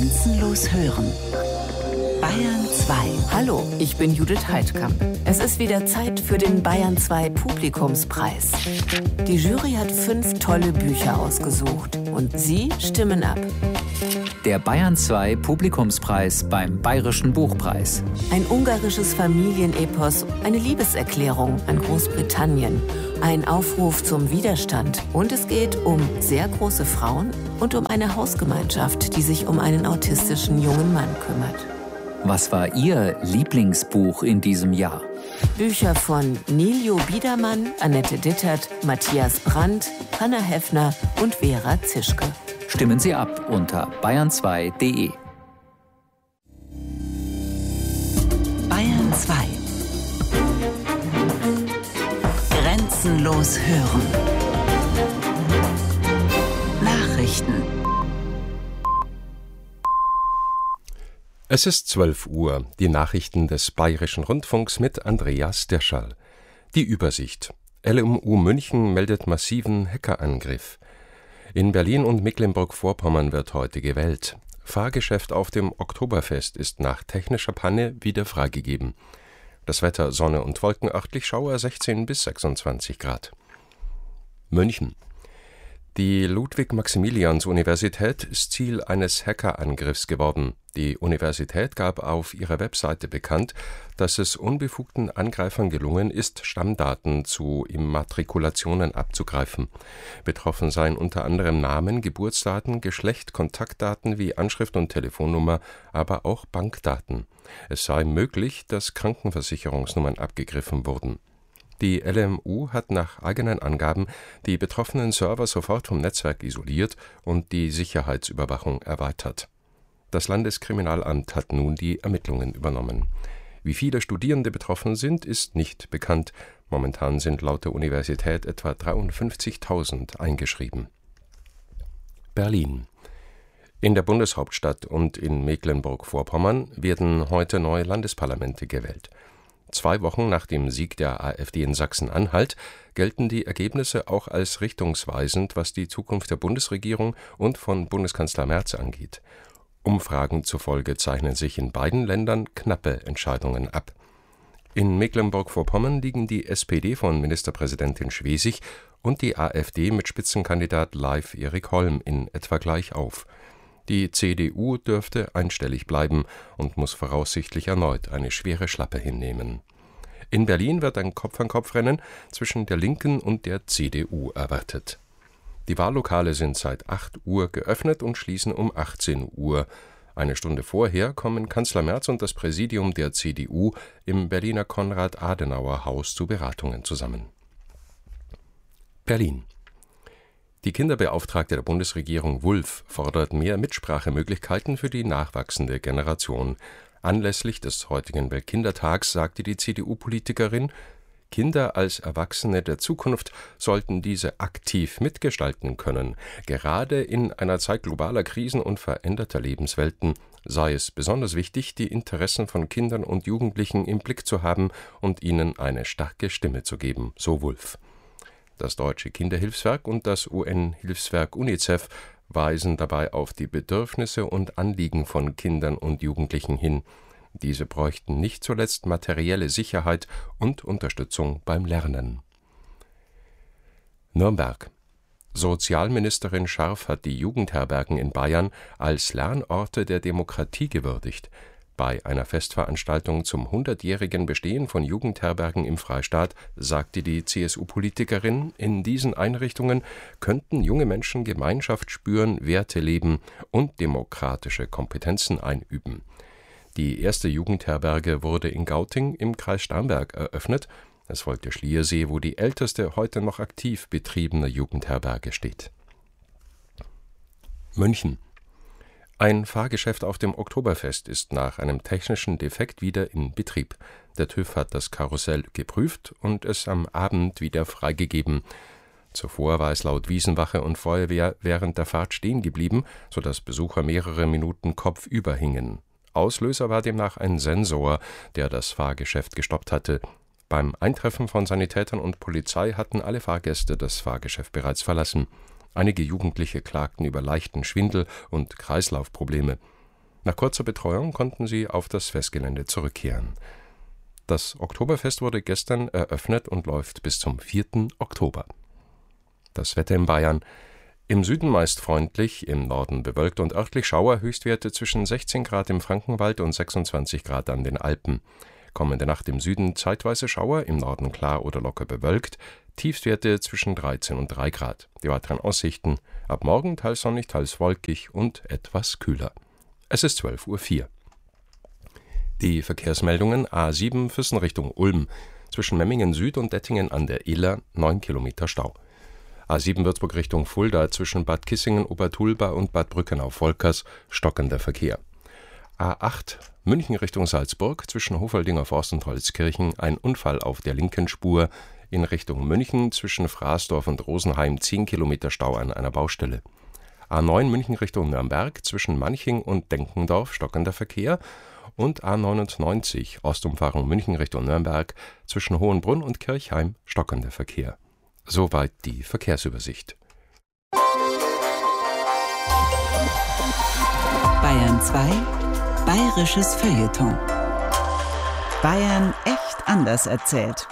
Grenzenlos hören. Bayern 2. Hallo, ich bin Judith Heidkamp. Es ist wieder Zeit für den Bayern 2 Publikumspreis. Die Jury hat 5 tolle Bücher ausgesucht und Sie stimmen ab. Der Bayern 2 Publikumspreis beim Bayerischen Buchpreis. Ein ungarisches Familienepos, eine Liebeserklärung an Großbritannien, ein Aufruf zum Widerstand und es geht um sehr große Frauen und um eine Hausgemeinschaft, die sich um einen autistischen jungen Mann kümmert. Was war Ihr Lieblingsbuch in diesem Jahr? Bücher von Niljo Biedermann, Annette Dittert, Matthias Brandt, Hanna Heffner und Vera Zischke. Stimmen Sie ab unter bayern2.de. Bayern 2. Grenzenlos hören. Nachrichten. Es ist 12 Uhr. Die Nachrichten des Bayerischen Rundfunks mit Andreas Derschall. Die Übersicht. LMU München meldet massiven Hackerangriff. In Berlin und Mecklenburg-Vorpommern wird heute gewählt. Fahrgeschäft auf dem Oktoberfest ist nach technischer Panne wieder freigegeben. Das Wetter Sonne und Wolken, örtlich Schauer 16 bis 26 Grad. München. Die Ludwig-Maximilians-Universität ist Ziel eines Hackerangriffs geworden. Die Universität gab auf ihrer Webseite bekannt, dass es unbefugten Angreifern gelungen ist, Stammdaten zu Immatrikulationen abzugreifen. Betroffen seien unter anderem Namen, Geburtsdaten, Geschlecht, Kontaktdaten wie Anschrift und Telefonnummer, aber auch Bankdaten. Es sei möglich, dass Krankenversicherungsnummern abgegriffen wurden. Die LMU hat nach eigenen Angaben die betroffenen Server sofort vom Netzwerk isoliert und die Sicherheitsüberwachung erweitert. Das Landeskriminalamt hat nun die Ermittlungen übernommen. Wie viele Studierende betroffen sind, ist nicht bekannt. Momentan sind laut der Universität etwa 53.000 eingeschrieben. Berlin. In der Bundeshauptstadt und in Mecklenburg-Vorpommern werden heute neue Landesparlamente gewählt. 2 Wochen nach dem Sieg der AfD in Sachsen-Anhalt gelten die Ergebnisse auch als richtungsweisend, was die Zukunft der Bundesregierung und von Bundeskanzler Merz angeht. Umfragen zufolge zeichnen sich in beiden Ländern knappe Entscheidungen ab. In Mecklenburg-Vorpommern liegen die SPD von Ministerpräsidentin Schwesig und die AfD mit Spitzenkandidat Leif Erik Holm in etwa gleich auf. Die CDU dürfte einstellig bleiben und muss voraussichtlich erneut eine schwere Schlappe hinnehmen. In Berlin wird ein Kopf-an-Kopf-Rennen zwischen der Linken und der CDU erwartet. Die Wahllokale sind seit 8 Uhr geöffnet und schließen um 18 Uhr. Eine Stunde vorher kommen Kanzler Merz und das Präsidium der CDU im Berliner Konrad-Adenauer-Haus zu Beratungen zusammen. Berlin. Die Kinderbeauftragte der Bundesregierung Wulff fordert mehr Mitsprachemöglichkeiten für die nachwachsende Generation. Anlässlich des heutigen Weltkindertags sagte die CDU-Politikerin, Kinder als Erwachsene der Zukunft sollten diese aktiv mitgestalten können. Gerade in einer Zeit globaler Krisen und veränderter Lebenswelten sei es besonders wichtig, die Interessen von Kindern und Jugendlichen im Blick zu haben und ihnen eine starke Stimme zu geben, so Wulff. Das Deutsche Kinderhilfswerk und das UN-Hilfswerk UNICEF weisen dabei auf die Bedürfnisse und Anliegen von Kindern und Jugendlichen hin. Diese bräuchten nicht zuletzt materielle Sicherheit und Unterstützung beim Lernen. Nürnberg. Sozialministerin Scharf hat die Jugendherbergen in Bayern als Lernorte der Demokratie gewürdigt. Bei einer Festveranstaltung zum 100-jährigen Bestehen von Jugendherbergen im Freistaat sagte die CSU-Politikerin, in diesen Einrichtungen könnten junge Menschen Gemeinschaft spüren, Werte leben und demokratische Kompetenzen einüben. Die erste Jugendherberge wurde in Gauting im Kreis Starnberg eröffnet. Es folgte Schliersee, wo die älteste heute noch aktiv betriebene Jugendherberge steht. München. Ein Fahrgeschäft auf dem Oktoberfest ist nach einem technischen Defekt wieder in Betrieb. Der TÜV hat das Karussell geprüft und es am Abend wieder freigegeben. Zuvor war es laut Wiesenwache und Feuerwehr während der Fahrt stehen geblieben, sodass Besucher mehrere Minuten kopfüber hingen. Auslöser war demnach ein Sensor, der das Fahrgeschäft gestoppt hatte. Beim Eintreffen von Sanitätern und Polizei hatten alle Fahrgäste das Fahrgeschäft bereits verlassen. Einige Jugendliche klagten über leichten Schwindel und Kreislaufprobleme. Nach kurzer Betreuung konnten sie auf das Festgelände zurückkehren. Das Oktoberfest wurde gestern eröffnet und läuft bis zum 4. Oktober. Das Wetter in Bayern: im Süden meist freundlich, im Norden bewölkt und örtlich Schauer, Höchstwerte zwischen 16 Grad im Frankenwald und 26 Grad an den Alpen. Kommende Nacht im Süden zeitweise Schauer, im Norden klar oder locker bewölkt, Tiefstwerte zwischen 13 und 3 Grad. Die weiteren Aussichten: ab morgen teils sonnig, teils wolkig und etwas kühler. Es ist 12:04 Uhr. Die Verkehrsmeldungen: A7 Füssen Richtung Ulm, zwischen Memmingen Süd und Dettingen an der Iller 9 Kilometer Stau. A7 Würzburg Richtung Fulda, zwischen Bad Kissingen, Obertulba und Bad Brückenau-Volkers stockender Verkehr. A8 München Richtung Salzburg, zwischen Hofaldinger Forst und Holzkirchen ein Unfall auf der linken Spur, in Richtung München zwischen Fraßdorf und Rosenheim 10 Kilometer Stau an einer Baustelle. A9 München Richtung Nürnberg, zwischen Manching und Denkendorf stockender Verkehr und A99 Ostumfahrung München Richtung Nürnberg, zwischen Hohenbrunn und Kirchheim stockender Verkehr. Soweit die Verkehrsübersicht. Bayern 2 Bayerisches Feuilleton. Bayern echt anders erzählt.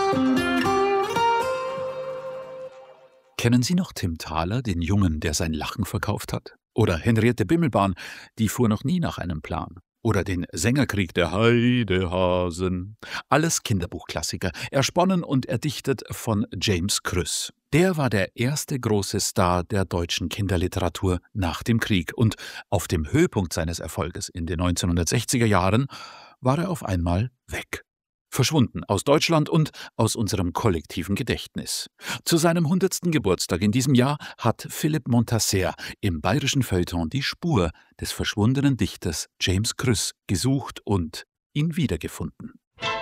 Kennen Sie noch Tim Thaler, den Jungen, der sein Lachen verkauft hat? Oder Henriette Bimmelbahn, die fuhr noch nie nach einem Plan? Oder den Sängerkrieg der Heidehasen. Alles Kinderbuchklassiker, ersponnen und erdichtet von James Krüss. Der war der erste große Star der deutschen Kinderliteratur nach dem Krieg. Und auf dem Höhepunkt seines Erfolges in den 1960er Jahren war er auf einmal weg. Verschwunden aus Deutschland und aus unserem kollektiven Gedächtnis. Zu seinem 100. Geburtstag in diesem Jahr hat Philipp Montasser im Bayerischen Feuilleton die Spur des verschwundenen Dichters James Krüss gesucht und ihn wiedergefunden.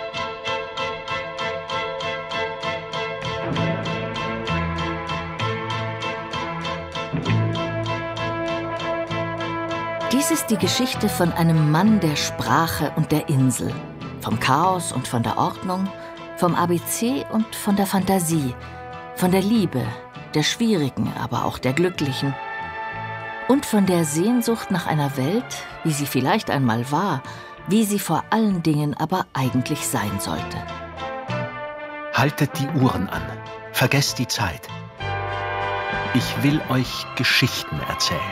Dies ist die Geschichte von einem Mann der Sprache und der Insel. Vom Chaos und von der Ordnung, vom ABC und von der Fantasie, von der Liebe, der schwierigen, aber auch der glücklichen. Und von der Sehnsucht nach einer Welt, wie sie vielleicht einmal war, wie sie vor allen Dingen aber eigentlich sein sollte. Haltet die Uhren an, vergesst die Zeit. Ich will euch Geschichten erzählen.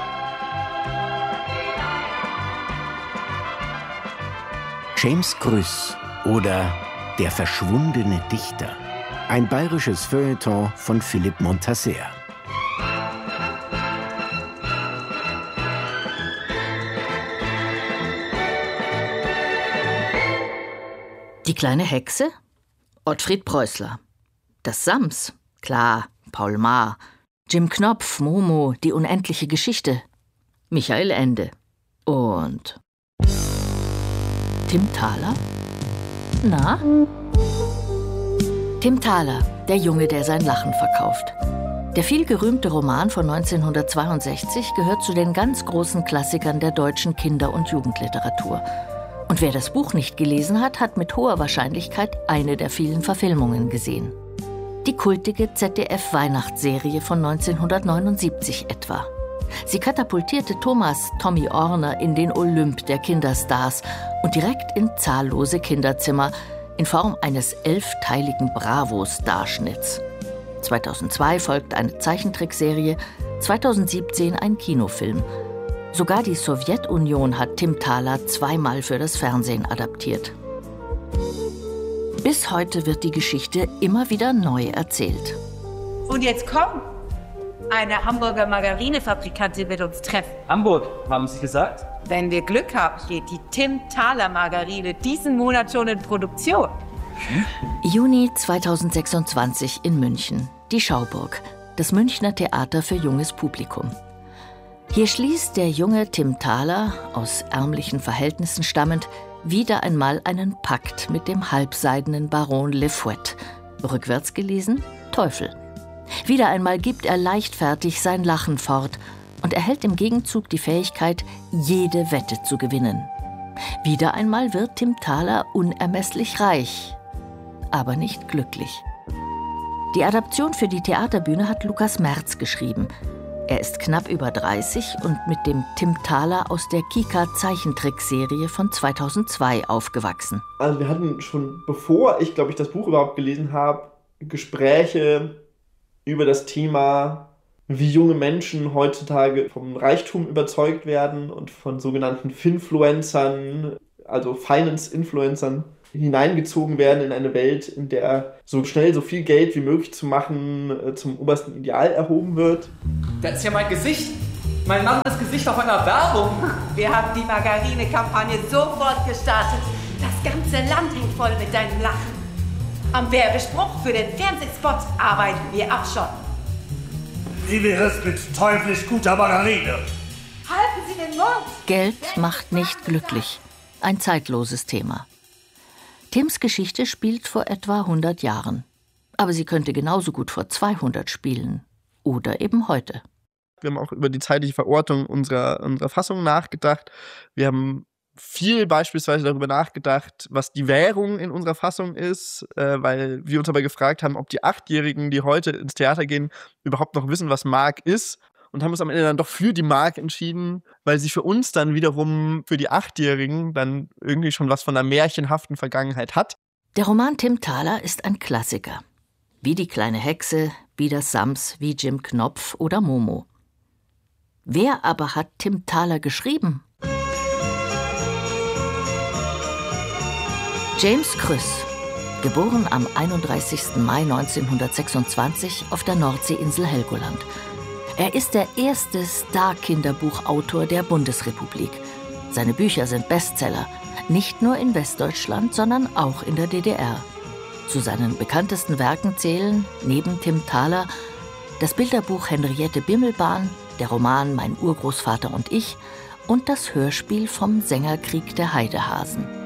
James Krüss oder Der verschwundene Dichter. Ein bayerisches Feuilleton von Philipp Montasser. Die kleine Hexe? Ottfried Preußler. Das Sams? Klar, Paul Maar. Jim Knopf, Momo, Die unendliche Geschichte. Michael Ende. Und Tim Thaler? Na? Tim Thaler, der Junge, der sein Lachen verkauft. Der vielgerühmte Roman von 1962 gehört zu den ganz großen Klassikern der deutschen Kinder- und Jugendliteratur. Und wer das Buch nicht gelesen hat, hat mit hoher Wahrscheinlichkeit eine der vielen Verfilmungen gesehen. Die kultige ZDF-Weihnachtsserie von 1979 etwa. Sie katapultierte Thomas Tommy Orner in den Olymp der Kinderstars und direkt in zahllose Kinderzimmer in Form eines 11-teiligen Bravo-Starschnitts. 2002 folgt eine Zeichentrickserie, 2017 ein Kinofilm. Sogar die Sowjetunion hat Tim Thaler 2-mal für das Fernsehen adaptiert. Bis heute wird die Geschichte immer wieder neu erzählt. Und jetzt komm! Eine Hamburger Margarinefabrikantin wird uns treffen. Hamburg, haben Sie gesagt? Wenn wir Glück haben, geht die Tim Thaler Margarine diesen Monat schon in Produktion. Juni 2026 in München. Die Schauburg, das Münchner Theater für junges Publikum. Hier schließt der junge Tim Thaler, aus ärmlichen Verhältnissen stammend, wieder einmal einen Pakt mit dem halbseidenen Baron Le Fouet. Rückwärts gelesen: Teufel. Wieder einmal gibt er leichtfertig sein Lachen fort und erhält im Gegenzug die Fähigkeit, jede Wette zu gewinnen. Wieder einmal wird Tim Thaler unermesslich reich, aber nicht glücklich. Die Adaption für die Theaterbühne hat Lukas Merz geschrieben. Er ist knapp über 30 und mit dem Tim Thaler aus der Kika-Zeichentrickserie von 2002 aufgewachsen. Also wir hatten schon, bevor ich, glaube ich, das Buch überhaupt gelesen habe, Gespräche über das Thema, wie junge Menschen heutzutage vom Reichtum überzeugt werden und von sogenannten Finfluencern, also Finance-Influencern, hineingezogen werden in eine Welt, in der so schnell so viel Geld wie möglich zu machen zum obersten Ideal erhoben wird. Das ist ja mein Gesicht. Mein Mann, das Gesicht auf einer Werbung. Wir haben die Margarine-Kampagne sofort gestartet. Das ganze Land hängt voll mit deinem Lachen. Am Werbespruch für den Fernsehspot arbeiten wir auch schon. Wie wäre es mit teuflisch guter Margarine? Halten Sie den Mund! Geld macht nicht glücklich. Ein zeitloses Thema. Tims Geschichte spielt vor etwa 100 Jahren. Aber sie könnte genauso gut vor 200 spielen. Oder eben heute. Wir haben auch über die zeitliche Verortung unserer Fassung nachgedacht. Wir haben viel beispielsweise darüber nachgedacht, was die Währung in unserer Fassung ist, weil wir uns aber gefragt haben, ob die 8-Jährigen, die heute ins Theater gehen, überhaupt noch wissen, was Mark ist. Und haben uns am Ende dann doch für die Mark entschieden, weil sie für uns dann wiederum, für die 8-Jährigen, dann irgendwie schon was von einer märchenhaften Vergangenheit hat. Der Roman Tim Thaler ist ein Klassiker. Wie die kleine Hexe, wie das Sams, wie Jim Knopf oder Momo. Wer aber hat Tim Thaler geschrieben? James Krüss, geboren am 31. Mai 1926 auf der Nordseeinsel Helgoland. Er ist der erste Star-Kinderbuchautor der Bundesrepublik. Seine Bücher sind Bestseller, nicht nur in Westdeutschland, sondern auch in der DDR. Zu seinen bekanntesten Werken zählen, neben Tim Thaler, das Bilderbuch Henriette Bimmelbahn, der Roman Mein Urgroßvater und ich und das Hörspiel vom Sängerkrieg der Heidehasen.